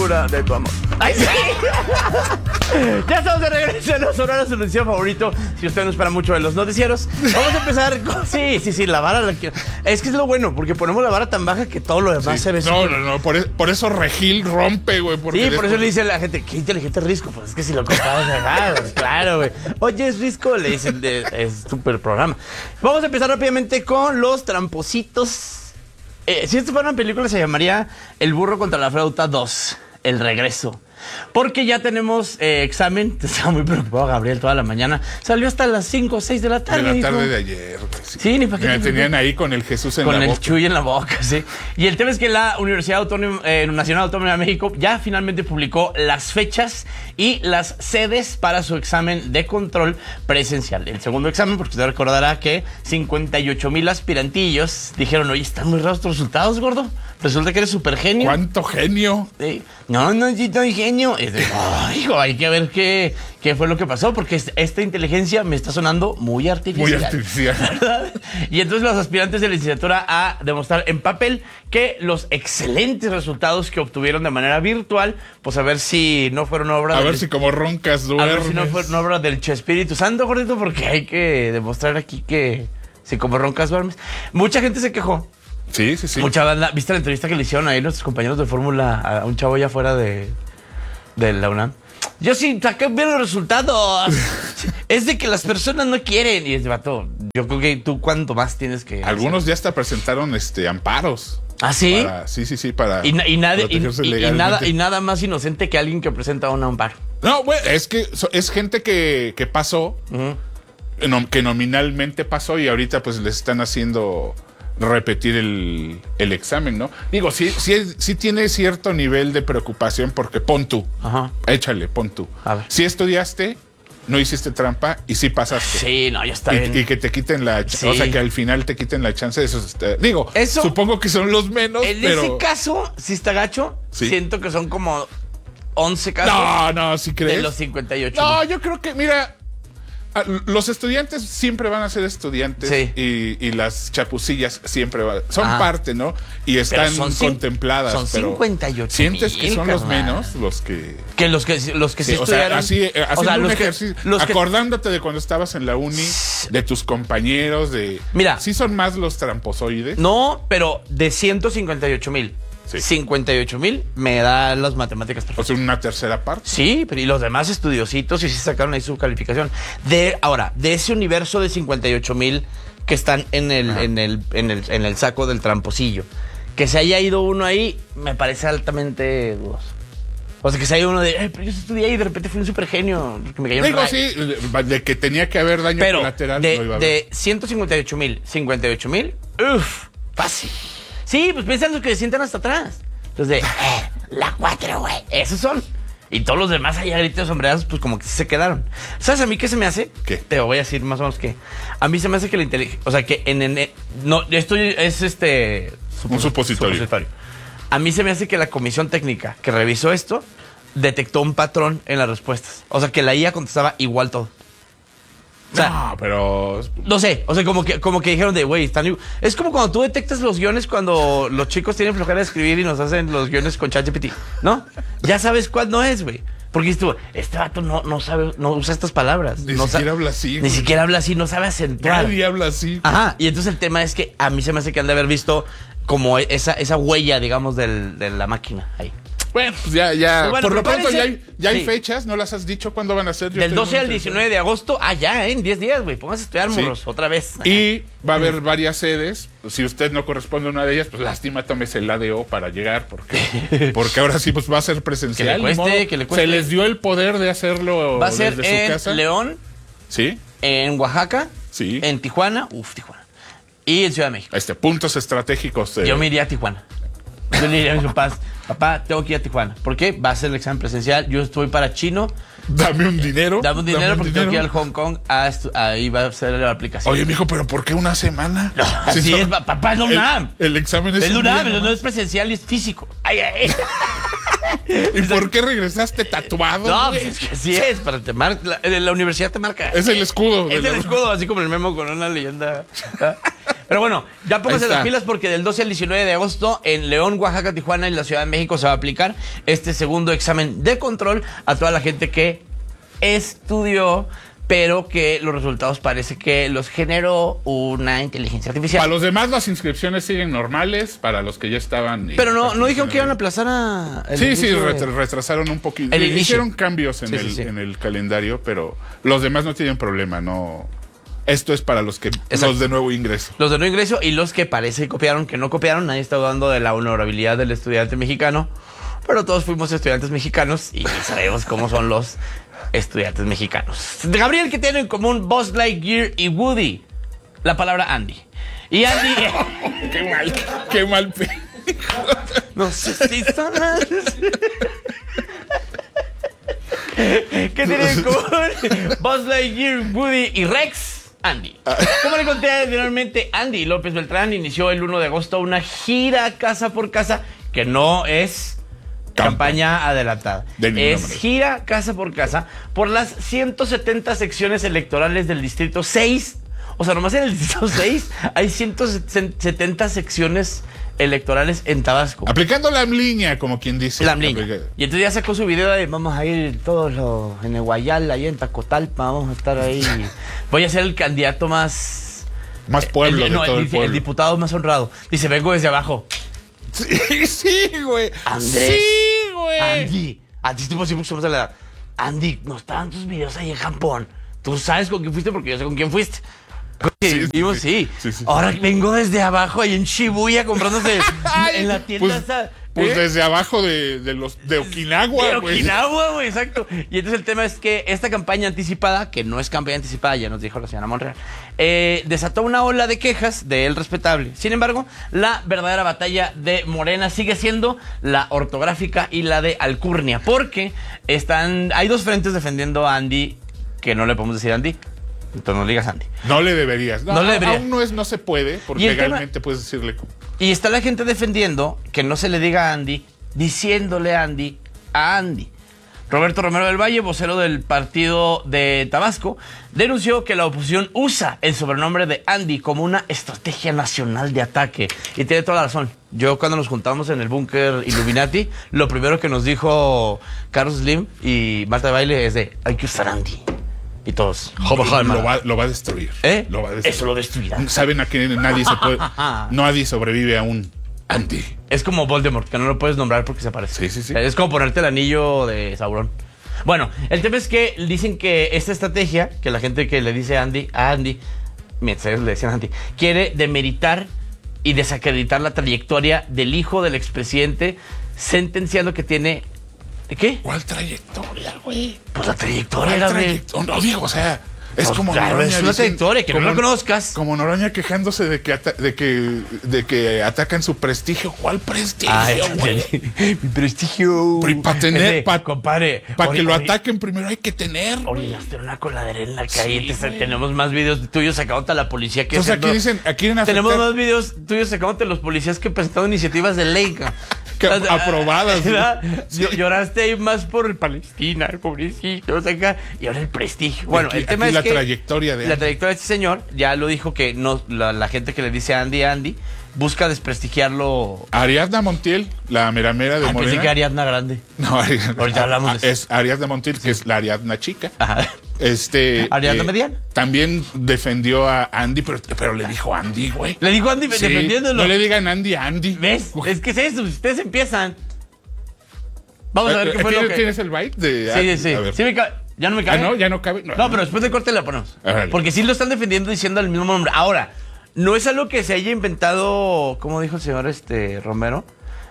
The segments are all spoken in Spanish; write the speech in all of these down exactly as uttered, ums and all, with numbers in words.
locura de tu amor. ¡Ay, sí! Ya estamos de regreso en los horarios de su noticiero favorito. Si usted no espera mucho de los noticieros, vamos a empezar con... Sí, sí, sí, la vara... La... Es que es lo bueno, porque ponemos la vara tan baja que todo lo demás sí. se ve... No, super... no, no, por, por eso Regil rompe, güey. Sí, después... por eso le dice a la gente, qué inteligente Risco. Pues es que si lo contamos, ah, pues claro, güey. Oye, es Risco, le dicen, de, es súper programa. Vamos a empezar rápidamente con los trampositos. Eh, si esto fuera una película, se llamaría El burro contra la flauta dos, El regreso. Porque ya tenemos eh, examen. Estaba muy preocupado Gabriel toda la mañana. Salió hasta las cinco o seis de la tarde. De la tarde dijo. de ayer. Sí, sí ni para qué. Me tenían ahí con el Jesús en con la boca. Con el Chuy en la boca, sí. Y el tema es que la Universidad Autónoma, eh, Nacional Autónoma de México ya finalmente publicó las fechas y las sedes para su examen de control presencial. El segundo examen, porque usted recordará que cincuenta y ocho mil aspirantillos dijeron, oye, están muy raros tus resultados, gordo. Resulta que eres súper genio. ¿Cuánto genio? Sí. No, no, sí, estoy genio. Es de, oh, hijo, hay que ver qué, qué fue lo que pasó, porque esta inteligencia me está sonando muy artificial. Muy artificial. ¿Verdad? Y entonces los aspirantes de licenciatura a demostrar en papel que los excelentes resultados que obtuvieron de manera virtual, pues a ver si no fueron obra a del... A ver si como roncas duermes. A ver si no fueron obra del Espíritu Santo, gordito, porque hay que demostrar aquí que si como roncas duermes. Mucha gente se quejó. Sí, sí, sí. Mucha banda. ¿Viste la entrevista que le hicieron ahí nuestros compañeros de Fórmula a un chavo allá afuera de, de la UNAM? Yo sí saqué bien los resultados. Es de que las personas no quieren. Y es de vato, yo creo que tú cuánto más tienes que... Algunos hacer. Ya hasta presentaron este amparos. ¿Ah, sí? Para, sí, sí, sí, para... Y, y, nadie, y, y, y, nada, y nada más inocente que alguien que presenta un amparo. No, güey, es que es gente que, que pasó, uh-huh. que nominalmente pasó y ahorita pues les están haciendo... repetir el, el examen, ¿no? Digo, sí, sí, sí tiene cierto nivel de preocupación porque pon tú, Ajá. échale, pon tú. A ver. Si estudiaste, no hiciste trampa y sí pasaste. Sí, no, ya está y, bien. Y que te quiten la... Sí. O sea, que al final te quiten la chance de eso. Digo, eso, supongo que son los menos, en pero... En ese caso, si está gacho, ¿sí? Siento que son como once casos. No, no, ¿sí crees? De los cincuenta y ocho. No, yo creo que, mira... Los estudiantes siempre van a ser estudiantes sí. y, y las chapucillas siempre van, son ah. parte, ¿no? Y están son contempladas. Son pero cincuenta y ocho sientes mil, que son carnal. los menos los que... Que los que, los que sí, sí estudiaron. O sea, así, o sea, un los ejercicio, que, los acordándote que... de cuando estabas en la uni, de tus compañeros, de... Mira. Sí son más los tramposoides. No, pero de ciento cincuenta y ocho mil. Sí. cincuenta y ocho mil me da las matemáticas perfectas. O sea, una tercera parte. Sí, pero y los demás estudiositos y sí sacaron ahí su calificación. De, ahora, de ese universo de cincuenta y ocho mil que están en el, en, el, en, el, en el saco del tramposillo, que se haya ido uno ahí, me parece altamente dudoso. O sea, que se haya uno de, eh, pero yo estudié ahí y de repente fui un super genio. Que me cayó Digo, sí, de que tenía que haber daño pero colateral. De, no iba a de ciento cincuenta y ocho mil, cincuenta y ocho mil, uff, fácil. Sí, pues piensan los que se sientan hasta atrás. Los de, eh, la cuatro, güey. Esos son. Y todos los demás allá gritos sombreados, pues como que se quedaron. ¿Sabes a mí qué se me hace? ¿Qué? Te voy a decir más o menos que. A mí se me hace que la inteligencia. O sea, que en. en no, esto es este. Un supositorio. supositorio. A mí se me hace que la comisión técnica que revisó esto detectó un patrón en las respuestas. O sea, que la I A contestaba igual todo. O sea, no, pero... No sé, o sea, como que, como que dijeron de, güey, están... Es como cuando tú detectas los guiones cuando los chicos tienen flojera de escribir y nos hacen los guiones con ChatGPT, ¿no? Ya sabes cuál no es, güey. Porque tú, este vato no, no sabe, no usa estas palabras. Ni no siquiera sabe, habla así. Ni güey. siquiera habla así, no sabe acentuar. Nadie habla así. Ajá, y entonces el tema es que a mí se me hace que han de haber visto como esa, esa huella, digamos, del, de la máquina ahí. Bueno, pues ya, ya. Bueno, por lo pronto ya hay, ya hay sí. fechas, ¿no las has dicho cuándo van a ser? Yo Del doce al diecinueve de agosto, ah, ya, ¿eh? En diez días, güey. Pónganse a estudiar, sí. morros, otra vez. Y va a haber varias sedes. Si usted no corresponde a una de ellas, pues lástima, tómese el A D O para llegar, porque, porque ahora sí pues va a ser presencial. Que le cueste, que le cueste. Se les dio el poder de hacerlo va a ser desde en su casa. León. Sí. En Oaxaca. Sí. En Tijuana. Uf, Tijuana. Y en Ciudad de México. Este, puntos estratégicos. De... Yo me iría a Tijuana. Yo le diría a mis papás, papá, tengo que ir a Tijuana. ¿Por qué? Va a ser el examen presencial. Yo estoy para chino. Dame un dinero. Dame un dinero Dame un porque dinero. tengo que ir al Hong Kong. A estu- ahí va a ser la aplicación. Oye, mijo, ¿pero por qué una semana? No, así si es, son... papá, es la UNAM. El, el examen es Es la un UNAM, día, no es presencial y es físico. Ay, ay. ¿Y por qué regresaste tatuado? No, pues es que así es. Para te marca, la, la universidad te marca. Es el escudo. Es de el la... escudo, así como el memo con una leyenda. Pero bueno, ya pónganse Ahí está. las pilas porque del doce al diecinueve de agosto en León, Oaxaca, Tijuana y la Ciudad de México se va a aplicar este segundo examen de control a toda la gente que estudió, pero que los resultados parece que los generó una inteligencia artificial. Para los demás las inscripciones siguen normales, para los que ya estaban... Pero no, no dijeron que iban a aplazar a... el Sí, sí, inicio de- ret- retrasaron un poquito. El inicio. Hicieron cambios en, Sí, sí, el, sí. en el calendario, pero los demás no tienen problema, no... Esto es para los que Exacto. los de nuevo ingreso. Los de no ingreso y los que parece que copiaron, que no copiaron. Nadie está dudando de la honorabilidad del estudiante mexicano, pero todos fuimos estudiantes mexicanos y sabemos cómo son los estudiantes mexicanos. Gabriel, ¿qué tienen en común Buzz Lightyear y Woody? La palabra Andy. Y Andy... Qué mal, qué mal. pe- no sé si son las... ¿Qué tienen en común Buzz Lightyear, Woody y Rex? Andy. Como le conté anteriormente, Andy López Beltrán inició el uno de agosto una gira casa por casa, que no es Campa. campaña adelantada. De ninguna Es manera. gira casa por casa por las ciento setenta secciones electorales del distrito seis. O sea, nomás en el distrito seis hay ciento setenta secciones electorales en Tabasco. Aplicando la línea, como quien dice. La Amliña. Aplica- Y entonces ya sacó su video de vamos a ir todos los en el Guayal, ahí en Tacotalpa, vamos a estar ahí. Voy a ser el candidato más... Más pueblo el, de no, todo el, el dice, el pueblo. diputado más honrado. Dice, vengo desde abajo. Sí, sí, güey. Andrés. Sí, güey. Andy, a ti tipo siempre somos a la edad. Andy, no estaban tus videos ahí en Japón. Tú sabes con quién fuiste porque yo sé con quién fuiste. Sí, sí, Vimos, sí. sí. Sí, sí. Ahora vengo desde abajo ahí en Shibuya comprándose en la tienda Pues, esa. pues ¿eh? desde abajo de, de los de Okinawa, De güey. Okinawa, güey, exacto. Y entonces el tema es que esta campaña anticipada, que no es campaña anticipada, ya nos dijo la señora Monreal, eh, desató una ola de quejas de él respetable. Sin embargo, la verdadera batalla de Morena sigue siendo la ortográfica y la de alcurnia, porque están, hay dos frentes defendiendo a Andy, que no le podemos decir Andy. Entonces no le digas Andy. No le deberías. No, No le debería. Aún no es, no se puede, porque Y el legalmente puedes decirle. Y está la gente defendiendo que no se le diga Andy, diciéndole Andy a Andy. Roberto Romero del Valle, vocero del partido de Tabasco, denunció que la oposición usa el sobrenombre de Andy como una estrategia nacional de ataque. Y tiene toda la razón. Yo cuando nos juntamos en el búnker Illuminati, lo primero que nos dijo Carlos Slim y Marta de Baile es de, hay que usar Andy. Y todos, joder, joder, Lo mano. va, lo va a destruir. ¿Eh? Lo va a destruir. Eso lo destruirá. Saben a que nadie se puede. Nadie sobrevive a un Andy. Es como Voldemort, que no lo puedes nombrar porque se parece. Sí, sí, sí. Es como ponerte el anillo de Sauron. Bueno, el tema es que dicen que esta estrategia, que la gente que le dice Andy, a Andy, mientras ellos le decían Andy, quiere demeritar y desacreditar la trayectoria del hijo del expresidente, sentenciando que tiene... ¿Qué? ¿Cuál trayectoria, güey? Pues la trayectoria ¿Cuál era de... trayectoria? No, digo, o sea, es Pues como claro, es una dicen- trayectoria, que no como- la conozcas. Como Noroña quejándose de que, ata- de que, de que atacan su prestigio. ¿Cuál prestigio, Ay, güey? mi prestigio. Para tener, Es de, para compadre. que ori- lo ori- ataquen primero hay que tener. Orinaste en una coladera en la calle. Sí, te- güey. tenemos más videos tuyos sacándote a la policía que Entonces haciendo- aquí dicen, aquí quieren afectar Tenemos más videos tuyos sacándote a los policías que presentaron iniciativas de ley. ca- que O sea, aprobadas. ¿verdad? Sí. Ll- Lloraste ahí más por el Palestina, el pobrecito, o sea, acá, y ahora el prestigio. Bueno, Aquí- el tema aquí es la que trayectoria de la Andy. trayectoria de este señor ya lo dijo que no la, la gente que le dice Andy Andy busca desprestigiarlo. Ariadna Montiel, la meramera de Ah, pensé Morena. que Ariadna Grande. No, Ariadna, Ahorita hablamos de es Ariadna Montiel, que es la Ariadna chica. Ajá. Este, Ariadna Mediana. También defendió a Andy, pero, pero le dijo Andy, güey. Le dijo Andy Sí, defendiéndolo. No le digan Andy, Andy. ¿Ves? Es que es eso, ustedes empiezan. Vamos a ver qué fue lo ¿Tienes, que... ¿Tienes el byte de Sí, sí, sí. A ver. Sí me cabe. Ya no me Ah, cabe. no, ya no cabe. No, pero después del corte la ponemos. Órale. Porque sí lo están defendiendo diciendo el mismo nombre. Ahora, no es algo que se haya inventado, como dijo el señor este Romero,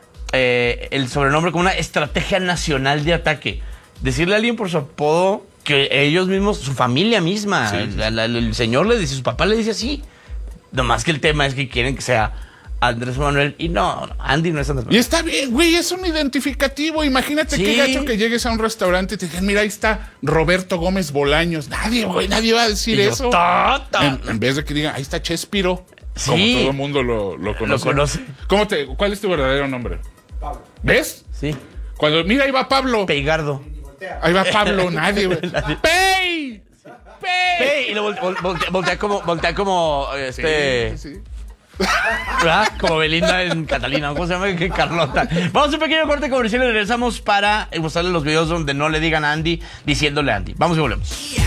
eh, el sobrenombre como una estrategia nacional de ataque. Decirle a alguien por su apodo que ellos mismos, su familia misma, Sí. la- la- el señor le dice, su papá le dice así. Nomás que el tema es que quieren que sea Andrés Manuel. Y no, no, Andy no es Andrés Y Manuel. está bien, güey, es un identificativo. Imagínate Sí. qué gacho que llegues a un restaurante y te digan, mira, ahí está Roberto Gómez Bolaños. Nadie, güey, nadie va a decir Y yo, eso. "Tata". En, en vez de que digan, ahí está Chespiro. Sí. Como todo el mundo lo, lo conoce. conoce. ¿Cómo te, ¿Cuál es tu verdadero nombre? Pablo. ¿Ves? Sí. Cuando, mira, ahí va Pablo. Peigardo. Ahí va Pablo, nadie, güey. ¡Pey! ¡Pey! Ve, y lo volte- vol- voltea, voltea como, voltea como este. Sí, sí. ¿verdad? Como Belinda en Catalina. ¿Cómo se llama? Que Carlota. Vamos a un pequeño corte comercial y regresamos para mostrarles los videos donde no le digan a Andy diciéndole a Andy. Vamos y volvemos.